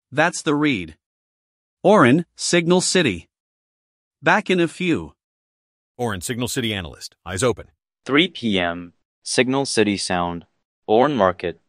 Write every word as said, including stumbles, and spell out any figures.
That's the read. Oren, Signal City. Back in a few. Oren, Signal City analyst. Eyes open. three p m Signal City Sound. Oren Market.